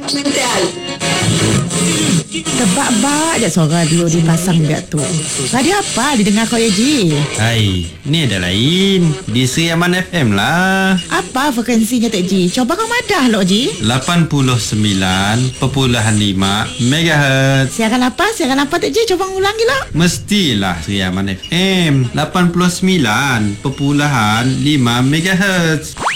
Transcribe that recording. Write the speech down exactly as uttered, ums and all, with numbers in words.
mental. Tebak-bak je suara radio dipasang dia tu. Radio apa didengar kau ya Ji? Hai, ni ada lain. Di Sri Aman F M lah. Apa frekuensinya Tek Ji? Coba kau madah lo Ji. lapan puluh sembilan perpuluhan lima megahertz. Siaran apa? Siaran apa Tek Ji? Coba ngulangi lah. Mestilah Sri Aman F M lapan puluh sembilan perpuluhan lima megahertz.